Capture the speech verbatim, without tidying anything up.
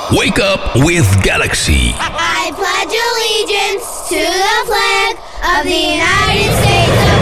Wake up with Galaxy. I pledge allegiance to the flag of the United States of